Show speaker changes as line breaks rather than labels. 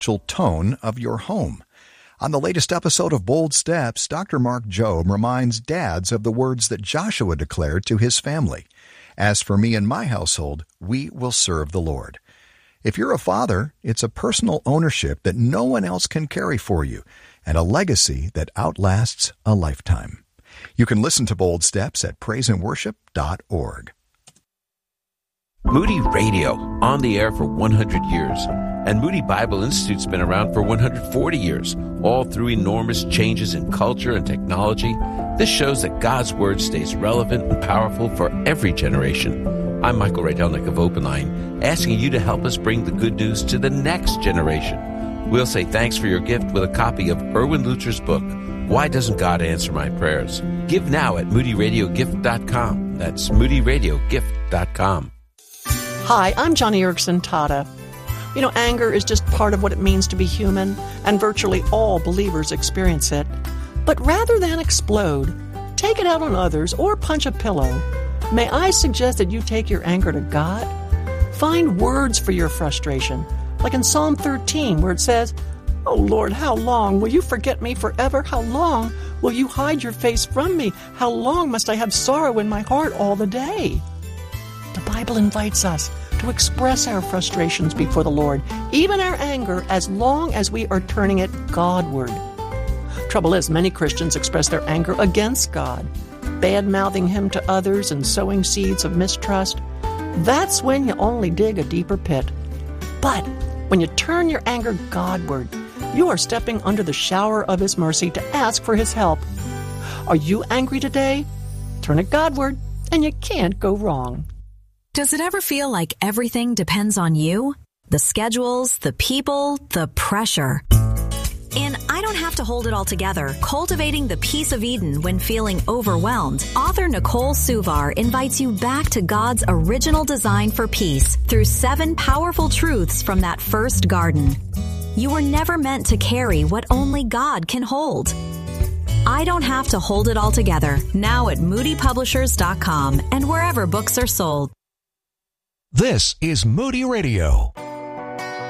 spiritual tone of your home. On the latest episode of Bold Steps, Dr. Mark Jobe reminds dads of the words that Joshua declared to his family. As for me and my household, we will serve the Lord. If you're a father, it's a personal ownership that no one else can carry for you, and a legacy that outlasts a lifetime. You can listen to Bold Steps at praiseandworship.org.
Moody Radio, on the air for 100 years. And Moody Bible Institute's been around for 140 years, all through enormous changes in culture and technology. This shows that God's Word stays relevant and powerful for every generation. I'm Michael Rydelnik of Open Line, asking you to help us bring the good news to the next generation. We'll say thanks for your gift with a copy of Erwin Lutzer's book, Why Doesn't God Answer My Prayers? Give now at moodyradiogift.com. That's moodyradiogift.com.
Hi, I'm Johnny Erickson Tata. You know, anger is just part of what it means to be human, and virtually all believers experience it. But rather than explode, take it out on others, or punch a pillow, may I suggest that you take your anger to God? Find words for your frustration, like in Psalm 13, where it says, "Oh Lord, how long will you forget me forever? How long will you hide your face from me? How long must I have sorrow in my heart all the day?" The Bible invites us to express our frustrations before the Lord, even our anger, as long as we are turning it Godward. Trouble is, many Christians express their anger against God, bad-mouthing Him to others and sowing seeds of mistrust. That's when you only dig a deeper pit. But when you turn your anger Godward, you are stepping under the shower of His mercy to ask for His help. Are you angry today? Turn it Godward, and you can't go wrong.
Does it ever feel like everything depends on you? The schedules, the people, the pressure. In I Don't Have to Hold It All Together, Cultivating the Peace of Eden When Feeling Overwhelmed, author Nicole Suvar invites you back to God's original design for peace through 7 powerful truths from that first garden. You were never meant to carry what only God can hold. I Don't Have to Hold It All Together, now at moodypublishers.com and wherever books are sold.
This is Moody Radio.